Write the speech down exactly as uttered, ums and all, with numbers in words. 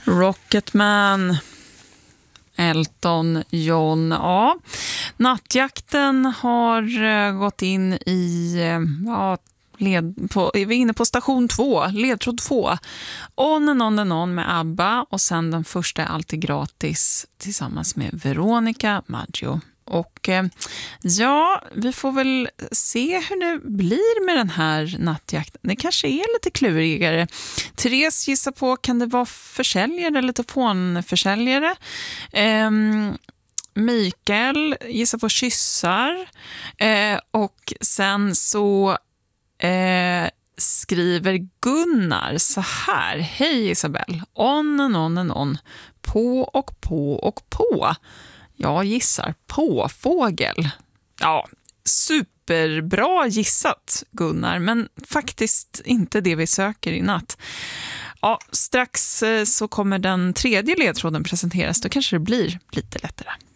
Rocketman, Elton John. Ja, nattjakten har uh, gått in i uh, ja, led, på, är vi inne på station två, ledtråd två. On and on and on med ABBA, och sen den första är alltid gratis tillsammans med Veronica Maggio. Och eh, ja, vi får väl se hur det blir med den här nattjakten. Det kanske är lite klurigare. Therese gissar på, kan det vara försäljare eller telefonförsäljare? Eh, Mikael gissar på kyssar. Eh, och sen så eh, skriver Gunnar så här. Hej Isabel, on and on and on. På och på och på. Jag gissar på fågel. Ja, superbra gissat Gunnar, men faktiskt inte det vi söker i natt. Ja, strax så kommer den tredje ledtråden presenteras, då kanske det blir lite lättare.